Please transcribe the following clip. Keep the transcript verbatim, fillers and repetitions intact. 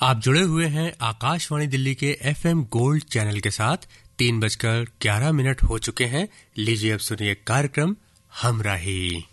आप जुड़े हुए हैं आकाशवाणी दिल्ली के एफएम गोल्ड चैनल के साथ। तीन बजकर ग्यारह मिनट हो चुके हैं। लीजिए अब सुनिए कार्यक्रम हमराही।